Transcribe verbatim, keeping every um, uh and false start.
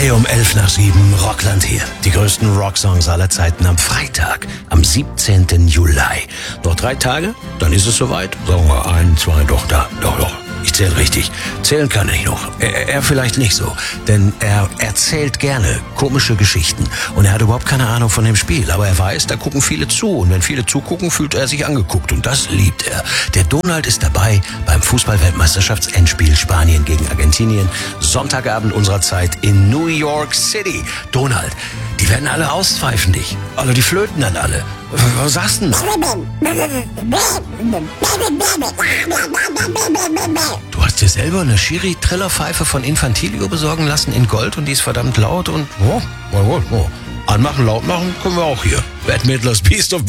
Hey, um elf nach sieben, Rockland hier. Die größten Rocksongs aller Zeiten am Freitag, am siebzehnten Juli. Noch drei Tage, dann ist es soweit. Sagen wir ein, zwei, doch, da, doch, doch. Ich zähle richtig. Zählen kann ich noch. Er, er vielleicht nicht so, denn er erzählt gerne komische Geschichten. Und er hat überhaupt keine Ahnung von dem Spiel. Aber er weiß, da gucken viele zu. Und wenn viele zugucken, fühlt er sich angeguckt. Und das liebt er. Der Donald ist dabei beim Fußball-Weltmeisterschafts-Endspiel Spanien gegen Argentinien. Sonntagabend unserer Zeit in New York City. Donald, die werden alle auspfeifen dich. Also die flöten dann alle. Was sagst du denn? Du hast dir selber eine Schiri-Trillerpfeife von Infantilio besorgen lassen in Gold und die ist verdammt laut und... Oh, oh, oh, oh. Anmachen, laut machen können wir auch hier. Bette Midlers Beast of